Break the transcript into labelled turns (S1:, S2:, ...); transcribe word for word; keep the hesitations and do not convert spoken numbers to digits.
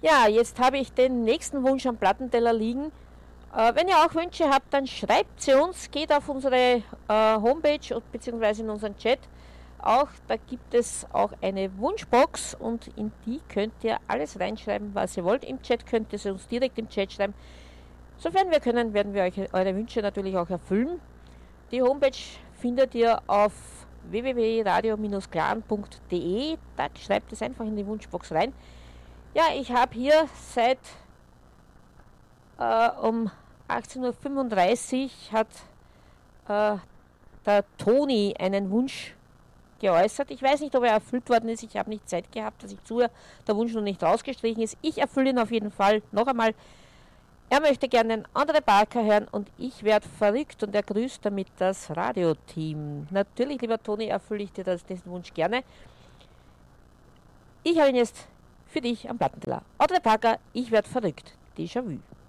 S1: Ja, jetzt habe ich den nächsten Wunsch am Plattenteller liegen. Äh, wenn ihr auch Wünsche habt, dann schreibt sie uns, geht auf unsere äh, Homepage und beziehungsweise in unseren Chat. Auch da gibt es auch eine Wunschbox und in die könnt ihr alles reinschreiben, was ihr wollt. Im Chat könnt ihr sie uns direkt im Chat schreiben. Sofern wir können, werden wir euch eure Wünsche natürlich auch erfüllen. Die Homepage findet ihr auf w w w punkt radio clan punkt d e. Da schreibt es einfach in die Wunschbox rein. Ja, ich habe hier seit äh, um achtzehn Uhr fünfunddreißig hat äh, der Toni einen Wunsch geäußert. Ich weiß nicht, ob er erfüllt worden ist. Ich habe nicht Zeit gehabt, dass ich zuhöre. Der Wunsch noch nicht rausgestrichen ist. Ich erfülle ihn auf jeden Fall noch einmal. Er möchte gerne einen anderen Barker hören und ich werde verrückt und er grüßt damit das Radioteam. Natürlich, lieber Toni, erfülle ich dir das, diesen Wunsch gerne. Ich habe ihn jetzt für dich am Plattenteller. Audrey Parker, ich werde verrückt. Déjà vu.